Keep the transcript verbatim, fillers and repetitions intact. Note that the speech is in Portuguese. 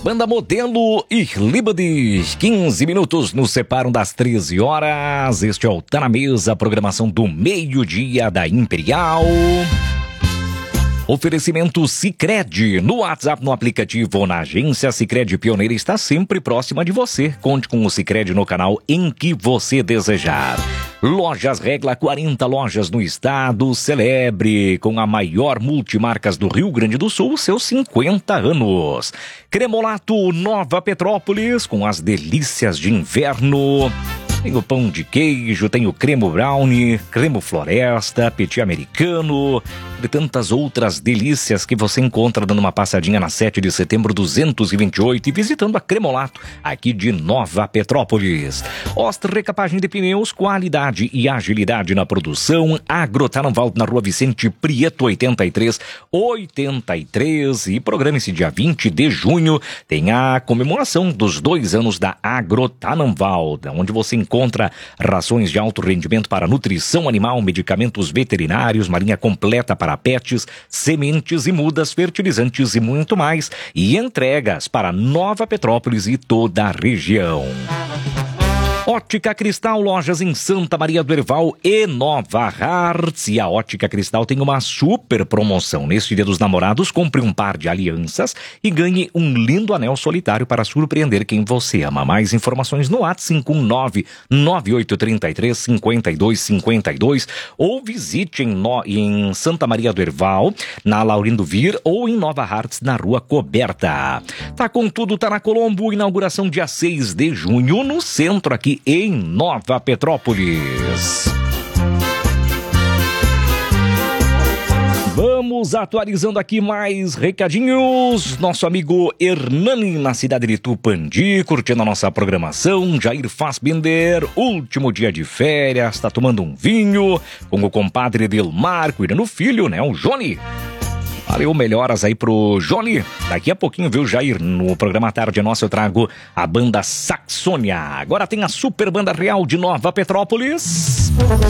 Banda Modelo e Libades, quinze minutos nos separam das treze horas. Este é o Tá Na Mesa, a programação do meio-dia da Imperial. Oferecimento Sicredi, no WhatsApp, no aplicativo ou na agência. Sicredi Pioneira está sempre próxima de você. Conte com o Sicredi no canal em que você desejar. Lojas Regla, quarenta lojas no estado. Celebre com a maior multimarcas do Rio Grande do Sul seus cinquenta anos. Cremolato Nova Petrópolis, com as delícias de inverno. Tem o pão de queijo, tem o cremo brownie, cremo floresta, petit americano e tantas outras delícias que você encontra dando uma passadinha na sete de setembro duzentos e vinte e oito e visitando a Cremolato aqui de Nova Petrópolis. Oster Recapagem de Pneus, qualidade e agilidade na produção. Agrotaranvaldo na rua Vicente Prieto oitenta e três oitenta e três. E programa-se dia vinte de junho, tem a comemoração dos dois anos da Agrotaranvaldo, onde você encontra rações de alto rendimento para nutrição animal, medicamentos veterinários, marinha completa para pets, sementes e mudas, fertilizantes e muito mais. E entregas para Nova Petrópolis e toda a região. Ótica Cristal, lojas em Santa Maria do Herval e Nova Hartz. E a Ótica Cristal tem uma super promoção. Neste Dia dos Namorados, compre um par de alianças e ganhe um lindo anel solitário para surpreender quem você ama. Mais informações no WhatsApp cinco um nove, nove oito três três, cinco dois cinco dois ou visite em, no... em Santa Maria do Herval, na Laurindo Vir, ou em Nova Hartz, na Rua Coberta. Tá com tudo, tá na Colombo. Inauguração dia seis de junho, no centro aqui em Nova Petrópolis. Vamos atualizando aqui mais recadinhos. Nosso amigo Hernani, na cidade de Tupandi, curtindo a nossa programação. Jair Fassbinder, último dia de férias, tá tomando um vinho com o compadre Delmar, cuidando do filho, né, o Johnny. Valeu, melhoras aí pro Johnny. Daqui a pouquinho, viu, Jair? No programa Tarde Nossa eu trago a banda Saxônia. Agora tem a Super Banda Real de Nova Petrópolis.